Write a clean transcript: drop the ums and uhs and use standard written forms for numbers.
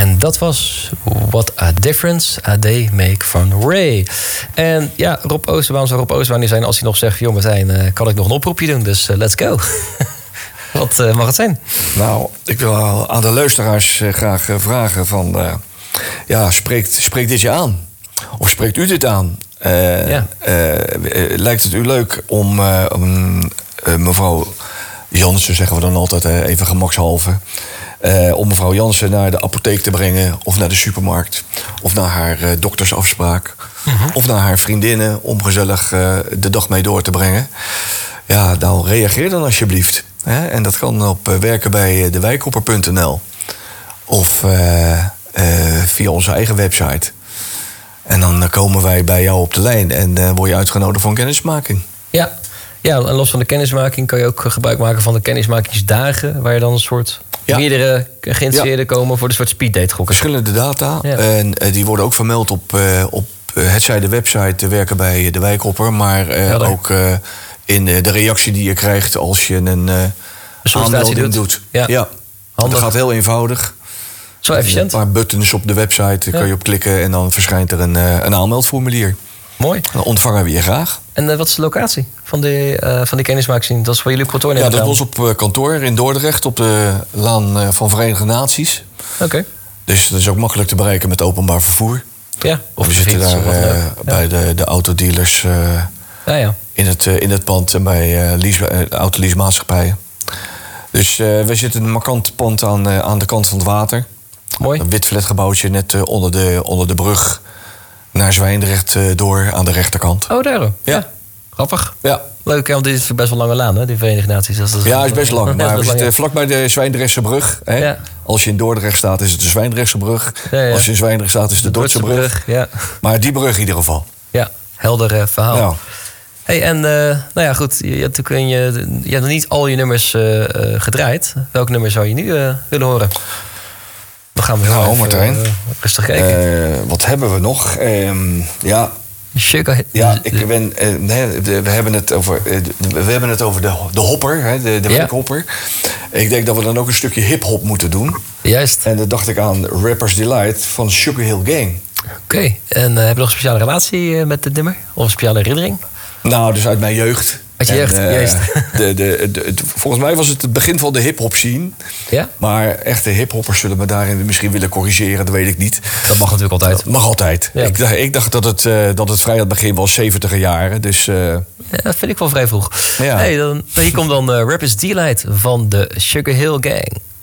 En dat was What a Difference a Day Make van Ray. En ja, Rob Oosterbaan zou Rob Oosterbaan niet zijn als hij nog zegt... joh Martijn, kan ik nog een oproepje doen? Dus let's go. Wat mag het zijn? Nou, ik wil aan de luisteraars graag vragen van... spreekt dit je aan? Of spreekt u dit aan? Lijkt het u leuk om mevrouw Jansen, zeggen we dan altijd even gemakshalve... om mevrouw Jansen naar de apotheek te brengen... of naar de supermarkt, of naar haar doktersafspraak... of naar haar vriendinnen om gezellig de dag mee door te brengen? Ja, nou, reageer dan alsjeblieft. Hè? En dat kan op werkenbijdewijk.nl of via onze eigen website. En dan komen wij bij jou op de lijn en word je uitgenodigd voor een kennismaking. Ja, en los van de kennismaking kan je ook gebruik maken van de kennismakingsdagen... waar je dan een soort meerdere geïnteresseerden komen voor een soort speeddate gokken. Verschillende data. Ja. En die worden ook vermeld op hetzij de website Werken bij de Wijkhopper... maar ook in de reactie die je krijgt als je een aanmelding doet. Ja. Dat gaat heel eenvoudig. Zo efficiënt. Een paar buttons op de website, daar kan je op klikken... en dan verschijnt er een aanmeldformulier. Mooi. Dan ontvangen we je graag. En wat is de locatie van die kennismaking? Dat is voor jullie op kantoor? Ja, dat is op kantoor in Dordrecht... op de Laan van Verenigde Naties. Oké. Dus dat is ook makkelijk te bereiken met openbaar vervoer. Ja. Of we zitten daar bij de autodealers... in het pand en bij autoleasemaatschappijen. Dus we zitten in een markant pand aan de kant van het water. Mooi. Een wit flatgebouwtje net onder de brug naar Zwijndrecht door aan de rechterkant. Oh, daar. Ja. Grappig. Ja. Leuk, want dit is best wel lange laan, hè, die Verenigde Naties. Ja, is best lang. Maar we zitten vlakbij de Zwijndrechtse brug. Hè? Ja. Als je in Dordrecht staat, is het de Zwijndrechtse brug. Ja. Als je in Zwijndrecht staat, is het de Dordtse brug. Ja. Maar die brug in ieder geval. Ja, helder verhaal. Ja. Hey, en goed, je hebt nog niet al je nummers gedraaid. Welk nummer zou je nu willen horen? Dan gaan we even Martijn, rustig kijken. Wat hebben we nog? Sugar. Ja, we hebben het over de hopper, hè, de werkhopper. Ik denk dat we dan ook een stukje hip-hop moeten doen. Juist. En dan dacht ik aan Rapper's Delight van Sugar Hill Gang. Oké. En heb je nog een speciale relatie met dit nummer? Of een speciale herinnering? Nou, dus uit mijn jeugd. Uit je jeugd, volgens mij was het begin van de hip-hop scene. Ja? Maar echte hip-hoppers zullen me daarin misschien willen corrigeren, dat weet ik niet. Dat mag natuurlijk altijd. Dat mag altijd. Ja. Ik dacht dat het vrij aan het begin was, 70er jaren. Dus, ja, dat vind ik wel vrij vroeg. Ja. Hey, hier komt dan Rapper's Delight van de Sugar Hill Gang.